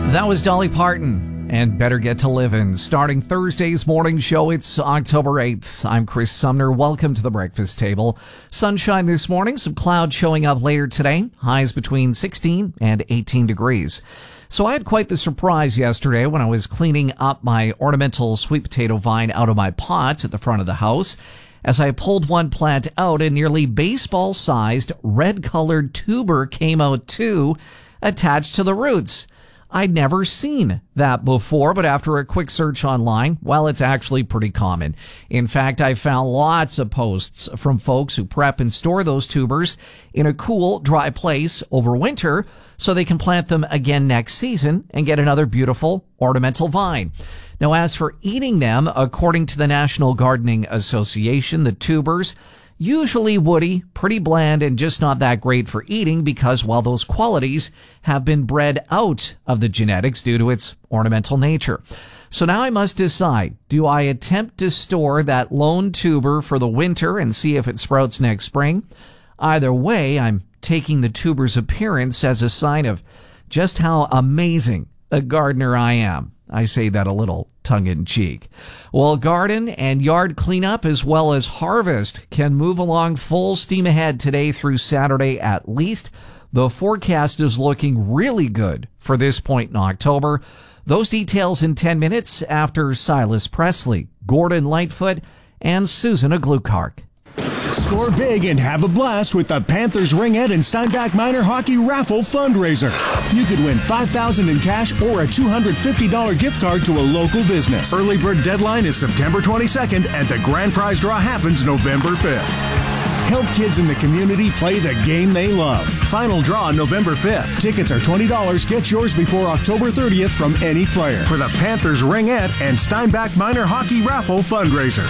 That was Dolly Parton and Better Get to Livin'. Starting Thursday's morning show, it's October 8th. I'm Chris Sumner. Welcome to the breakfast table. Sunshine this morning, some clouds showing up later today. Highs between 16 and 18 degrees. So I had quite the surprise yesterday when I was cleaning up my ornamental sweet potato vine out of my pots at the front of the house. As I pulled one plant out, a nearly baseball-sized red-colored tuber came out too, attached to the roots. I'd never seen that before, but after a quick search online, well, it's actually pretty common. In fact, I found lots of posts from folks who prep and store those tubers in a cool, dry place over winter so they can plant them again next season and get another beautiful ornamental vine. Now, as for eating them, according to the National Gardening Association, the tubers usually woody, pretty bland, and just not that great for eating because, well, those qualities have been bred out of the genetics due to its ornamental nature. So now I must decide, do I attempt to store that lone tuber for the winter and see if it sprouts next spring? Either way, I'm taking the tuber's appearance as a sign of just how amazing a gardener I am. I say that a little tongue-in-cheek. Well, garden and yard cleanup as well as harvest can move along full steam ahead today through Saturday at least. The forecast is looking really good for this point in October. Those details in 10 minutes after Silas Presley, Gordon Lightfoot, and Susan Aglukark. Score big and have a blast with the Panthers Ringette and Steinbach Minor Hockey Raffle Fundraiser. You could win $5,000 in cash or a $250 gift card to a local business. Early bird deadline is September 22nd and the grand prize draw happens November 5th. Help kids in the community play the game they love. Final draw November 5th. Tickets are $20. Get yours before October 30th from any player for the Panthers Ringette and Steinbach Minor Hockey Raffle Fundraiser.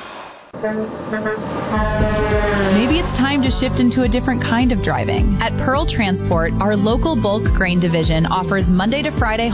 Maybe it's time to shift into a different kind of driving. At Pearl Transport, our local bulk grain division offers Monday to Friday